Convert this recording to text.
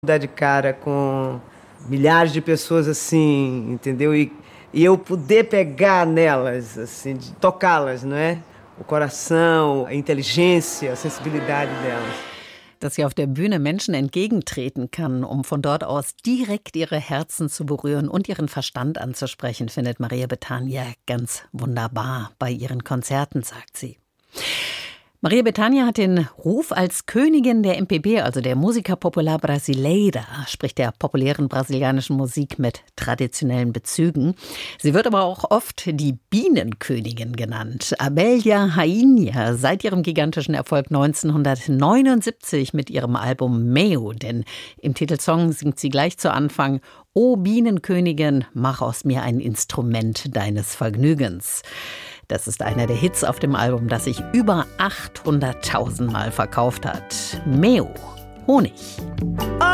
Dar de cara com milhares de pessoas assim, entendeu? E eu poder pegar nelas, assim, tocá-las, não é? O coração, a inteligência, a sensibilidade delas. Dass sie auf der Bühne Menschen entgegentreten kann, um von dort aus direkt ihre Herzen zu berühren und ihren Verstand anzusprechen, findet Maria Bethânia ganz wunderbar bei ihren Konzerten, sagt sie. Maria Bethânia hat den Ruf als Königin der MPB, also der Música Popular Brasileira, sprich der populären brasilianischen Musik mit traditionellen Bezügen. Sie wird aber auch oft die Bienenkönigin genannt. Abelha Rainha, seit ihrem gigantischen Erfolg 1979 mit ihrem Album Meu, denn im Titelsong singt sie gleich zu Anfang: O Bienenkönigin, mach aus mir ein Instrument deines Vergnügens. Das ist einer der Hits auf dem Album, das sich über 800.000 Mal verkauft hat. Meu, Honig.